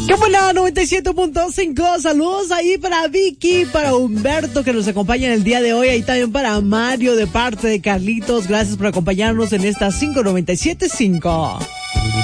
¡Qué buena! 97.5. Saludos ahí para Vicky, para Humberto que nos acompaña en el día de hoy. Ahí también para Mario de parte de Carlitos. Gracias por acompañarnos en esta 597.5.